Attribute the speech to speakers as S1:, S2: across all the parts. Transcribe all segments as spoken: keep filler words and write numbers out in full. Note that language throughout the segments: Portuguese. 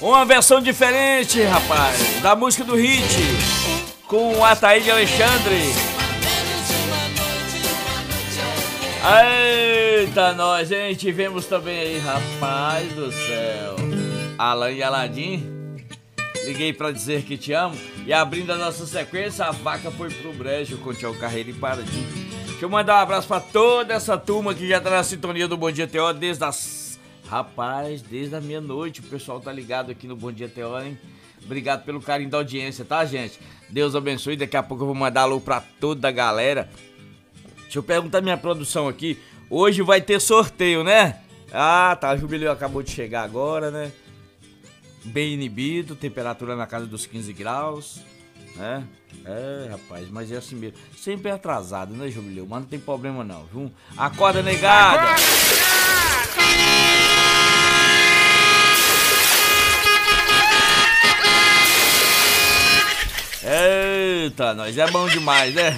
S1: Uma versão diferente, rapaz, da música do Hit, com o Ataíde Alexandre. Eita, nós, hein? Tivemos também aí, rapaz do céu, Alan e Aladim. Liguei pra dizer que te amo. E abrindo a nossa sequência, a vaca foi pro brejo com o Tiago Carreiro e Paradinho. Deixa eu mandar um abraço pra toda essa turma que já tá na sintonia do Bom Dia T O desde as... Rapaz, desde a meia-noite o pessoal tá ligado aqui no Bom Dia T O, hein? Obrigado pelo carinho da audiência, tá, gente? Deus abençoe. Daqui a pouco eu vou mandar alô pra toda a galera. Deixa eu perguntar minha produção aqui. Hoje vai ter sorteio, né? Ah, tá. O Jubileu acabou de chegar agora, né? Bem inibido, temperatura na casa dos quinze graus, né? É, rapaz, mas é assim mesmo. Sempre é atrasado, né, Jubileu? Mas não tem problema não, viu? Acorda, negada! Eita, nós é bom demais, né?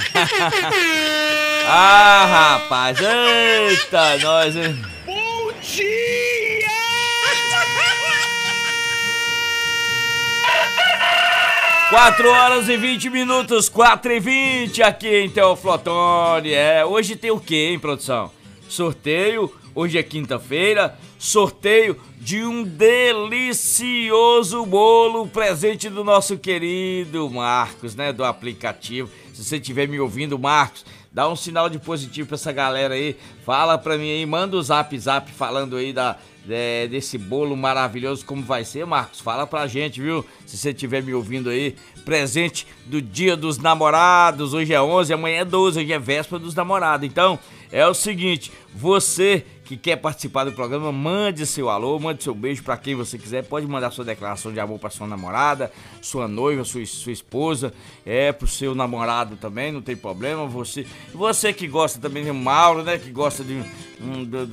S1: Ah, rapaz, eita, nós, hein?
S2: Bom dia!
S1: quatro horas e vinte minutos, quatro e vinte aqui em Teoflotone. É, hoje tem o que, hein, produção? Sorteio, hoje é quinta-feira, sorteio de um delicioso bolo, presente do nosso querido Marcos, né, do aplicativo. Se você estiver me ouvindo, Marcos, dá um sinal de positivo pra essa galera aí, fala pra mim aí, manda o zap zap falando aí da, é, desse bolo maravilhoso, como vai ser, Marcos, fala pra gente, viu, se você estiver me ouvindo aí, presente do Dia dos Namorados, hoje é onze, amanhã é doze, hoje é véspera dos namorados, então é o seguinte, você que quer participar do programa, mande seu alô, mande seu beijo pra quem você quiser, pode mandar sua declaração de amor pra sua namorada, sua noiva, sua, sua esposa, é, pro seu namorado também, não tem problema, você, você que gosta também de Mauro, né, que gosta de, um, do,